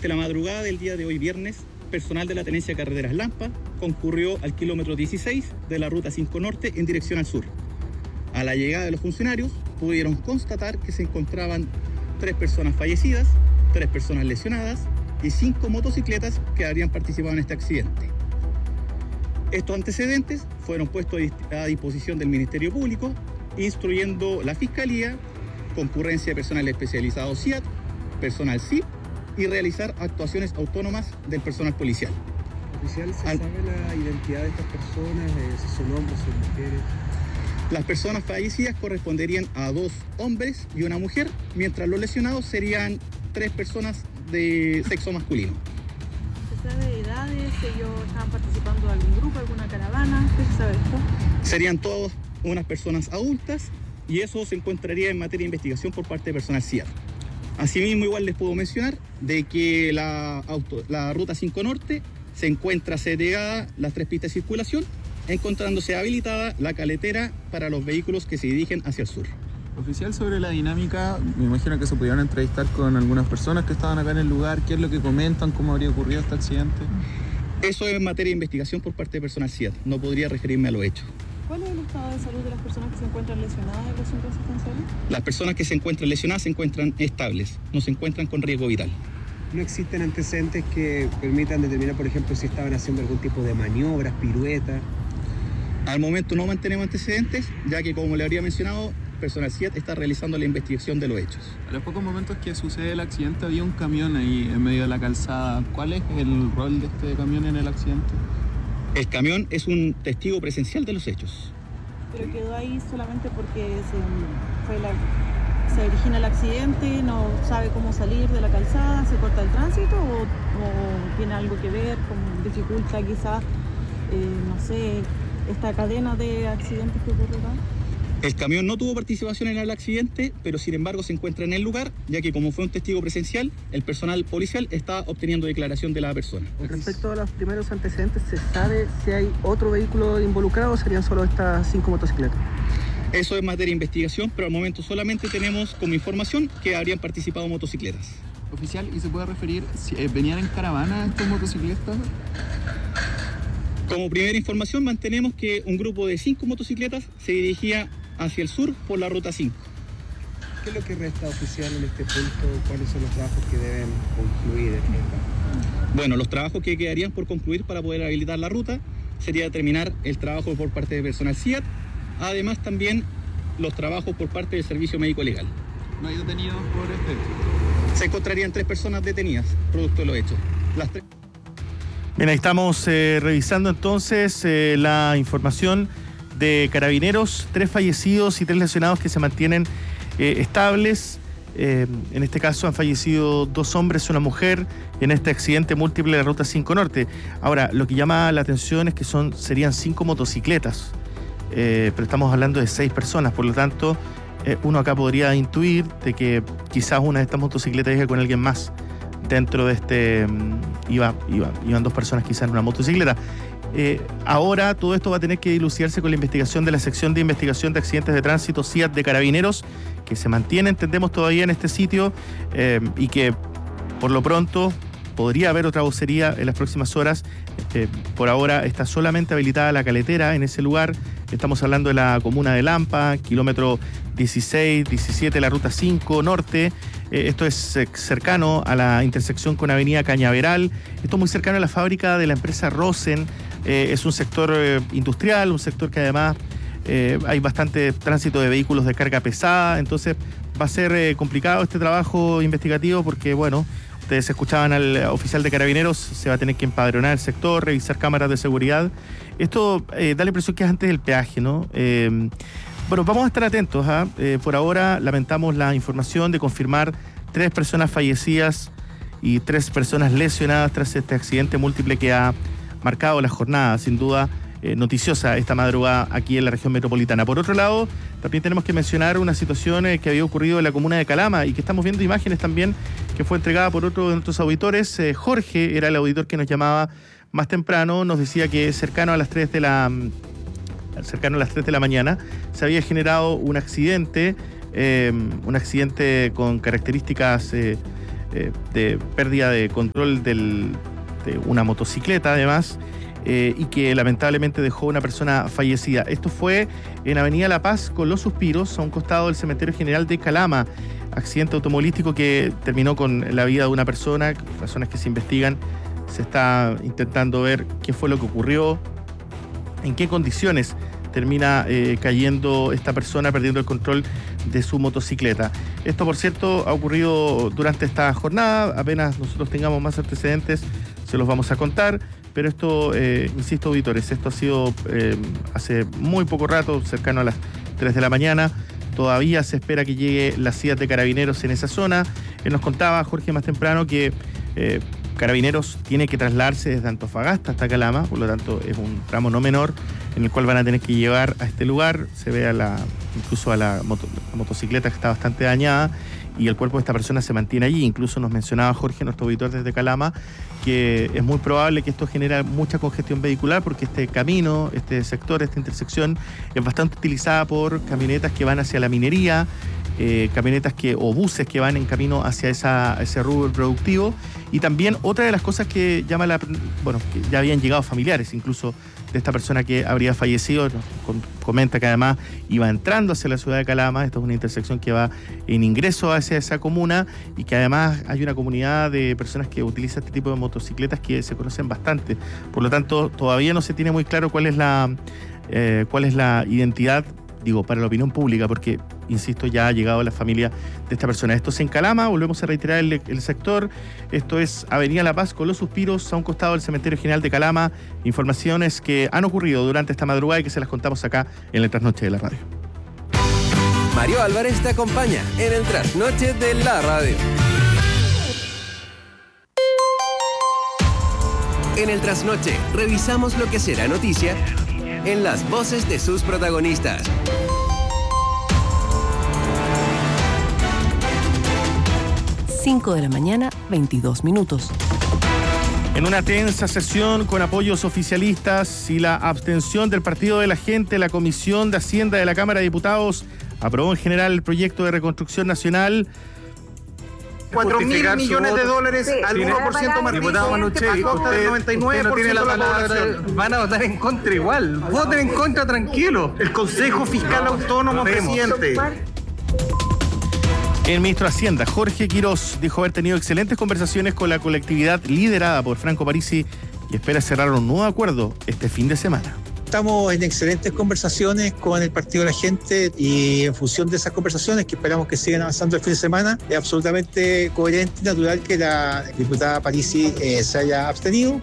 Durante la madrugada del día de hoy viernes, personal de la Tenencia de Carreteras Lampa concurrió al kilómetro 16 de la Ruta 5 Norte en dirección al sur. A la llegada de los funcionarios, pudieron constatar que se encontraban 3 personas fallecidas, 3 personas lesionadas y 5 motocicletas que habrían participado en este accidente. Estos antecedentes fueron puestos a disposición del Ministerio Público, instruyendo la Fiscalía, concurrencia de personal especializado CIAT, personal CIP y realizar actuaciones autónomas del personal policial. Oficial, ¿se sabe la identidad de estas personas? Si son hombres o mujeres. Las personas fallecidas corresponderían a 2 hombres y una mujer, mientras los lesionados serían 3 personas de sexo masculino. ¿Se sabe de edades? ¿Ellos estaban participando de algún grupo, alguna caravana? ¿Qué se sabe de esto? Serían todas unas personas adultas y eso se encontraría en materia de investigación por parte de personal CIAT. Asimismo, igual les puedo mencionar de que la Ruta 5 Norte se encuentra segregada las 3 pistas de circulación, encontrándose habilitada la caletera para los vehículos que se dirigen hacia el sur. Oficial, sobre la dinámica, me imagino que se pudieron entrevistar con algunas personas que estaban acá en el lugar. ¿Qué es lo que comentan? ¿Cómo habría ocurrido este accidente? Eso es materia de investigación por parte de personal CIAT. No podría referirme a los hechos. ¿Cuál es el estado de salud de las personas que se encuentran lesionadas en los centros asistenciales? Las personas que se encuentran lesionadas se encuentran estables, no se encuentran con riesgo vital. ¿No existen antecedentes que permitan determinar, por ejemplo, si estaban haciendo algún tipo de maniobras, piruetas? Al momento no mantenemos antecedentes, ya que, como le habría mencionado, personal CIAT está realizando la investigación de los hechos. A los pocos momentos que sucede el accidente había un camión ahí en medio de la calzada. ¿Cuál es el rol de este camión en el accidente? El camión es un testigo presencial de los hechos. ¿Pero quedó ahí solamente porque se origina el accidente, no sabe cómo salir de la calzada, se corta el tránsito o tiene algo que ver, con dificulta quizás, no sé, esta cadena de accidentes que ocurrirán? El camión no tuvo participación en el accidente, pero sin embargo se encuentra en el lugar, ya que como fue un testigo presencial, el personal policial está obteniendo declaración de la persona. Respecto a los primeros antecedentes, ¿se sabe si hay otro vehículo involucrado o serían solo estas 5 motocicletas? Eso es materia de investigación, pero al momento solamente tenemos como información que habrían participado motocicletas. Oficial, ¿y se puede referir si venían en caravana estos motociclistas? Como primera información mantenemos que un grupo de 5 motocicletas se dirigía hacia el sur por la Ruta 5. ¿Qué es lo que resta, oficial, en este punto? ¿Cuáles son los trabajos que deben concluir? Bueno, los trabajos que quedarían por concluir para poder habilitar la ruta sería terminar el trabajo por parte de personal CIAT, además también los trabajos por parte del Servicio Médico Legal. ¿No hay detenidos por este hecho? Se encontrarían 3 personas detenidas, producto de los hechos. Bien, ahí estamos revisando entonces la información de Carabineros, 3 fallecidos y 3 lesionados que se mantienen estables. En este caso han fallecido 2 hombres y una mujer en este accidente múltiple de la Ruta 5 Norte. Ahora, lo que llama la atención es que serían 5 motocicletas, pero estamos hablando de 6 personas, por lo tanto, uno acá podría intuir de que quizás una de estas motocicletas iba con alguien más dentro de este... Iban 2 personas quizás en una motocicleta. Ahora todo esto va a tener que dilucidarse con la investigación de la sección de investigación de accidentes de tránsito CIAT de Carabineros, que se mantiene, entendemos, todavía en este sitio y que por lo pronto podría haber otra vocería en las próximas horas. Por ahora está solamente habilitada la caletera en ese lugar. Estamos hablando de la comuna de Lampa, kilómetro 16, 17, la Ruta 5 Norte. Esto es cercano a la intersección con Avenida Cañaveral. Esto es muy cercano a la fábrica de la empresa Rosen. Es un sector industrial, un sector que además hay bastante tránsito de vehículos de carga pesada. Entonces va a ser complicado este trabajo investigativo porque, bueno, ustedes escuchaban al oficial de Carabineros, se va a tener que empadronar el sector, revisar cámaras de seguridad. Esto da la impresión que es antes del peaje, ¿no? Bueno, vamos a estar atentos. Por ahora lamentamos la información de confirmar 3 personas fallecidas y 3 personas lesionadas tras este accidente múltiple que ha marcado la jornada, sin duda noticiosa esta madrugada aquí en la región metropolitana. Por otro lado, también tenemos que mencionar una situación que había ocurrido en la comuna de Calama y que estamos viendo imágenes también que fue entregada por otro de nuestros auditores. Jorge era el auditor que nos llamaba más temprano, nos decía que cercano a las 3 de la mañana se había generado un accidente con características de pérdida de control de una motocicleta además, y que lamentablemente dejó una persona fallecida. Esto fue en Avenida La Paz con Los Suspiros, a un costado del Cementerio General de Calama. Accidente automovilístico que terminó con la vida de una persona, razones que se investigan. Se está intentando ver qué fue lo que ocurrió, en qué condiciones termina cayendo esta persona, perdiendo el control de su motocicleta. Esto, por cierto, ha ocurrido durante esta jornada. Apenas nosotros tengamos más antecedentes, se los vamos a contar. Pero esto, insisto, auditores, esto ha sido hace muy poco rato, cercano a las 3 de la mañana. Todavía se espera que llegue la CIAT de Carabineros en esa zona. Él nos contaba, Jorge, más temprano, que Carabineros tiene que trasladarse desde Antofagasta hasta Calama, por lo tanto es un tramo no menor en el cual van a tener que llevar a este lugar. Se ve incluso a la motocicleta que está bastante dañada, y el cuerpo de esta persona se mantiene allí. Incluso nos mencionaba Jorge, nuestro auditor desde Calama, que es muy probable que esto genere mucha congestión vehicular, porque este camino, este sector, esta intersección es bastante utilizada por camionetas que van hacia la minería, camionetas o buses que van en camino hacia ese rubro productivo. Y también otra de las cosas que llama que ya habían llegado familiares incluso de esta persona que habría fallecido, comenta que además iba entrando hacia la ciudad de Calama. Esto es una intersección que va en ingreso hacia esa comuna, y que además hay una comunidad de personas que utiliza este tipo de motocicletas que se conocen bastante. Por lo tanto, todavía no se tiene muy claro cuál es la identidad, para la opinión pública, porque, insisto, ya ha llegado la familia de esta persona. Esto es en Calama, volvemos a reiterar el sector. Esto es Avenida La Paz con Los Suspiros, a un costado del Cementerio General de Calama. Informaciones que han ocurrido durante esta madrugada y que se las contamos acá en el Trasnoche de la Radio. Mario Álvarez te acompaña en el Trasnoche de la Radio. En el Trasnoche revisamos lo que será noticia en las voces de sus protagonistas. Cinco de la mañana, 22 minutos. En una tensa sesión con apoyos oficialistas y la abstención del Partido de la Gente, la Comisión de Hacienda de la Cámara de Diputados aprobó en general el proyecto de reconstrucción nacional. 4.000 millones de dólares al 1% más rico, a costa del 99% de la población. Van a votar en contra igual. Voten en contra, tranquilo. El Consejo Fiscal Autónomo, presidente. El ministro de Hacienda, Jorge Quirós, dijo haber tenido excelentes conversaciones con la colectividad liderada por Franco Parisi y espera cerrar un nuevo acuerdo este fin de semana. Estamos en excelentes conversaciones con el Partido de la Gente, y en función de esas conversaciones, que esperamos que sigan avanzando el fin de semana, es absolutamente coherente y natural que la diputada Parisi se haya abstenido.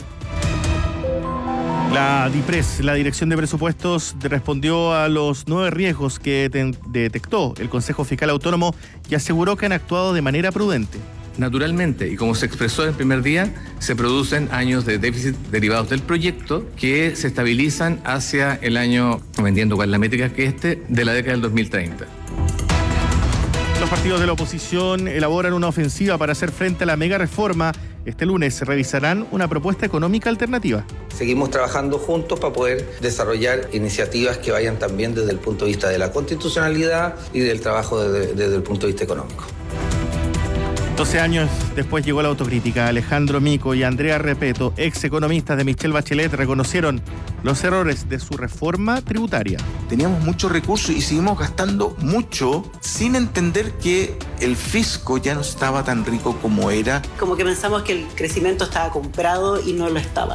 La DIPRES, la Dirección de Presupuestos, respondió a los 9 riesgos que detectó el Consejo Fiscal Autónomo y aseguró que han actuado de manera prudente. Naturalmente, y como se expresó el primer día, se producen años de déficit derivados del proyecto que se estabilizan hacia el año, no me entiendo cuál es la métrica, de la década del 2030. Los partidos de la oposición elaboran una ofensiva para hacer frente a la mega reforma. Este lunes revisarán una propuesta económica alternativa. Seguimos trabajando juntos para poder desarrollar iniciativas que vayan también desde el punto de vista de la constitucionalidad y del trabajo desde el punto de vista económico. 12 años después llegó la autocrítica. Alejandro Mico y Andrea Repeto, ex economistas de Michelle Bachelet, reconocieron los errores de su reforma tributaria. Teníamos muchos recursos y seguimos gastando mucho sin entender que el fisco ya no estaba tan rico como era. Como que pensamos que el crecimiento estaba comprado y no lo estaba.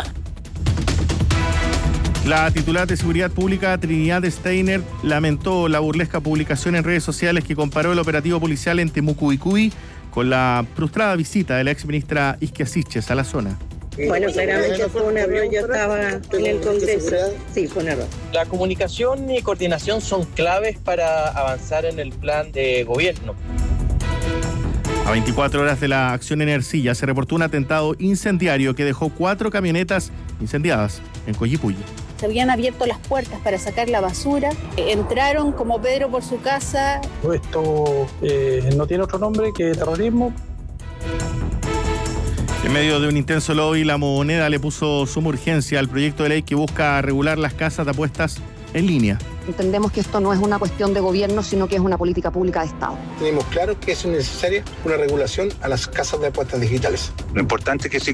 La titular de Seguridad Pública, Trinidad Steiner, lamentó la burlesca publicación en redes sociales que comparó el operativo policial en Temucuicui con la frustrada visita de la exministra Isquia Siches a la zona. Bueno, claramente fue un error, yo estaba en el Congreso. Sí, fue un error. La comunicación y coordinación son claves para avanzar en el plan de gobierno. A 24 horas de la acción en Ercilla se reportó un atentado incendiario que dejó 4 camionetas incendiadas en Coyipulli. Se habían abierto las puertas para sacar la basura, entraron como Pedro por su casa. Esto no tiene otro nombre que terrorismo. En medio de un intenso lobby, La Moneda le puso suma urgencia al proyecto de ley que busca regular las casas de apuestas en línea. Entendemos que esto no es una cuestión de gobierno, sino que es una política pública de Estado. Tenemos claro que es necesaria una regulación a las casas de apuestas digitales. Lo importante es que